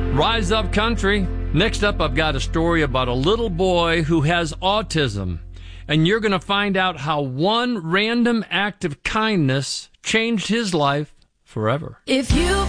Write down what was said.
Rise Up Country. Next up, I've got a story about a little boy who has autism. And you're going to find out how one random act of kindness changed his life forever. If you